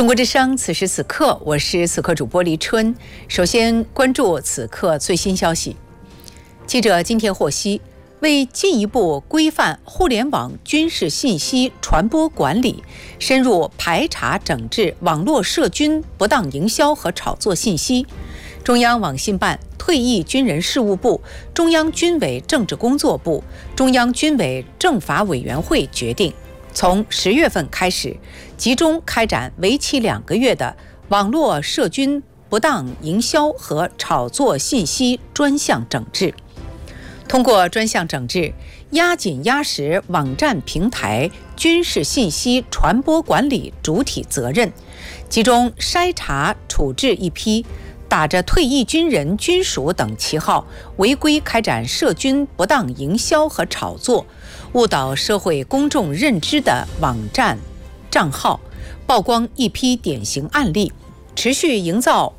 中国之声，此时此刻，我是此刻主播黎春。首先关注此刻最新消息。记者今天获悉，为进一步规范互联网军事信息传播管理，深入排查整治网络涉军不当营销和炒作信息，中央网信办、退役军人事务部、中央军委政治工作部、中央军委政法委员会决定，从10月份开始，集中开展为期2个月的网络涉军不当营销和炒作信息专项整治。通过专项整治，压紧压实网站平台军事信息传播管理主体责任，集中筛查处置一批打着退役军人军属等旗号违规开展涉军不当营销和炒作，误导社会公众认知的网站账号，曝光一批典型案例，持续营造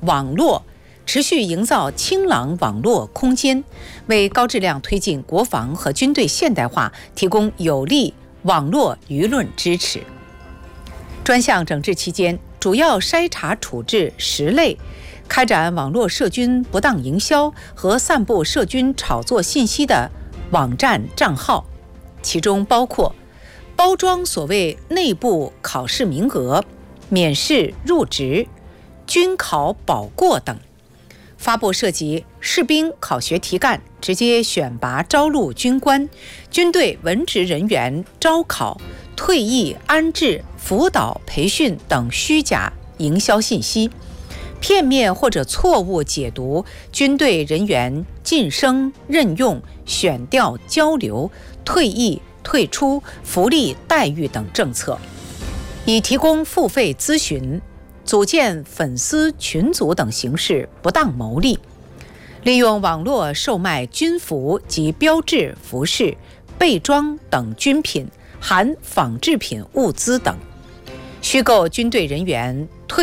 清朗网络空间，为高质量推进国防和军队现代化提供有力网络舆论支持。专项整治期间，主要筛查处置10类开展网络涉军不当营销和散布涉军炒作信息的网站账号，其中包括包装所谓内部考试名额、免试入职、军考保过等，发布涉及士兵考学题干、直接选拔招录军官、军队文职人员招考、退役安置、辅导培训等虚假营销信息，片面或者错误解读军队人员晋升、任用、选调、交流、退役、退出、福利待遇等政策，以提供付费咨询、组建粉丝群组等形式不当牟利，利用网络售卖军服及标志服饰、备装等军品，含仿制品物资等，虚构军队人员